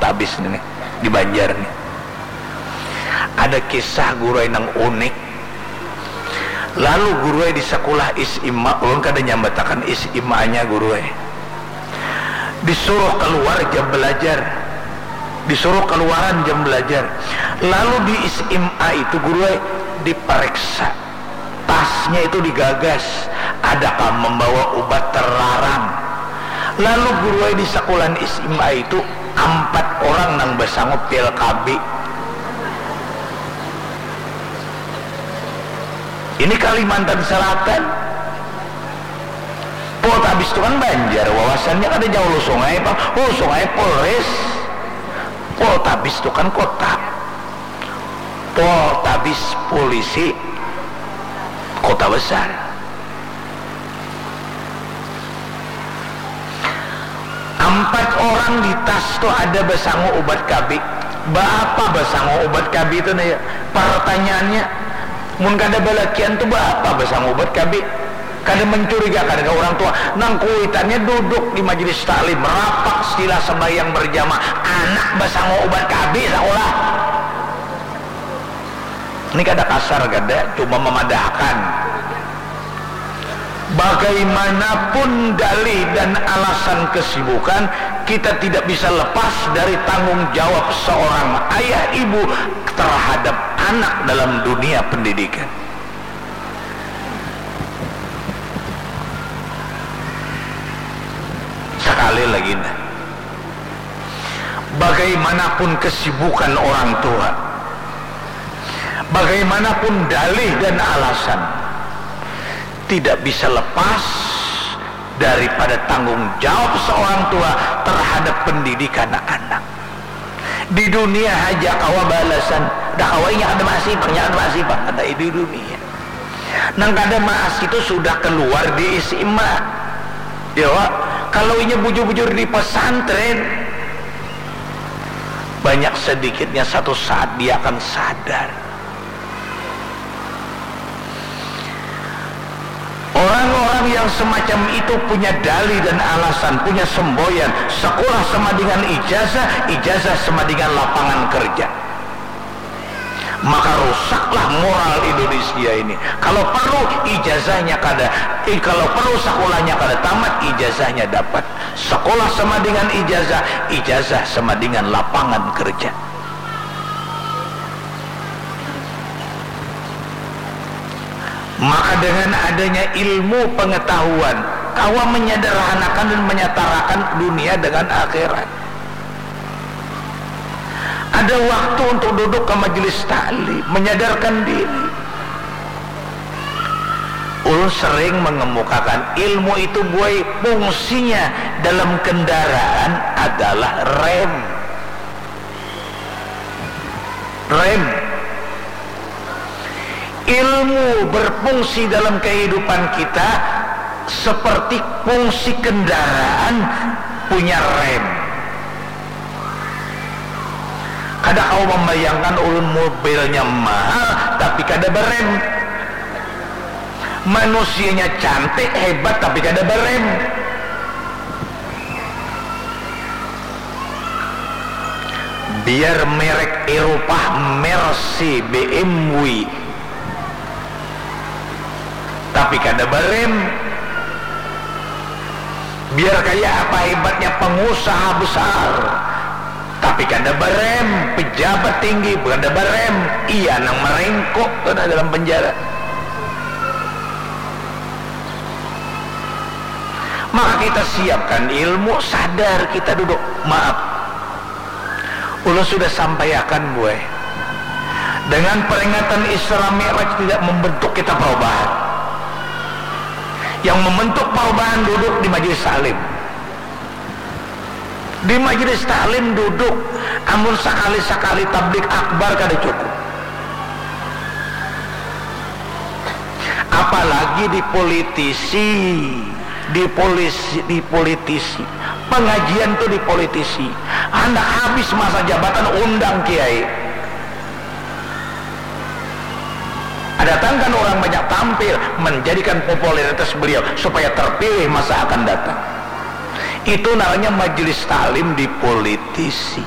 Tabis nih di Banjar nih. Ada kisah guru yang unik. Lalu guru di sekolah isima, ulun kada nyambatakan isimanya guru disuruh keluar jam belajar, disuruh keluaran jam belajar. Lalu di SMA itu guru diperiksa, tasnya itu digagas, adakah membawa obat terlarang. Lalu guru di sekolah SMA itu 4 orang nang bersanggup pil KB. Ini Kalimantan Selatan. Pol Tabis itu kan Banjar, wawasannya ada jauh lu sungai Pak. Oh sungai Polres. Pol Tabis itu kan kota. Pol Tabis polisi kota besar. Empat orang di tas tuh ada besangu obat KB. Apa besangu obat KB itu nih? Pertanyaannya, mun kada balakian tuh apa besangu obat KB? Kada mencurigakan ke orang tua. Nang kuitannya duduk di majelis taklim, rapat setelah sembahyang berjamaah, anak besangu obat KB sekolah. Ini kada kasar, kada cuma memadahkan. Bagaimanapun dalih dan alasan kesibukan, kita tidak bisa lepas dari tanggung jawab seorang ayah ibu terhadap anak dalam dunia pendidikan. Sekali lagi, bagaimanapun kesibukan orang tua, bagaimanapun dalih dan alasan, tidak bisa lepas daripada tanggung jawab seorang tua terhadap pendidikan anak. Di dunia aja kawa balasan, dah kawainya ada masih pak, ada di dunia. Nang kada mas itu sudah keluar di SMA, ya. Kalau ini bujur-bujur di pesantren, banyak sedikitnya satu saat dia akan sadar. Orang-orang yang semacam itu punya dalih dan alasan, punya semboyan. Sekolah sama dengan ijazah, ijazah sama dengan lapangan kerja. Maka rusaklah moral Indonesia ini. Kalau perlu ijazahnya kada, kalau perlu sekolahnya kada tamat, ijazahnya dapat. Sekolah sama dengan ijazah, ijazah sama dengan lapangan kerja. Maka dengan adanya ilmu pengetahuan, kawa menyederhanakan dan menyetarakan dunia dengan akhirat. Ada waktu untuk duduk ke majelis taklim, menyadarkan diri. Ulun sering mengemukakan ilmu itu buai fungsinya dalam kendaraan adalah rem. Rem. Ilmu berfungsi dalam kehidupan kita seperti fungsi kendaraan punya rem. Kada kau membayangkan ulun mobilnya mahal tapi kada berem. Manusianya cantik hebat tapi kada berem. Biar merek Eropa Mercy, BMW, tapi kada berem. Biar kayak apa hebatnya pengusaha besar, tapi kada berem. Pejabat tinggi kada berem. Iya nang merengkok dalam penjara. Maka kita siapkan ilmu, sadar kita duduk. Maaf, ulun sudah sampaikan gue, dengan peringatan Isra Mi'raj tidak membentuk kita perubahan. Yang membentuk perubahan duduk di majelis taklim. Di majelis taklim duduk, amun sekali-sekali tablik akbar kada cukup. Apalagi di politisi, di politisi. Pengajian tuh di politisi. Anda habis masa jabatan undang kiai. Datangkan orang banyak tampil, menjadikan popularitas beliau supaya terpilih masa akan datang. Itu namanya majelis taklim di politisi.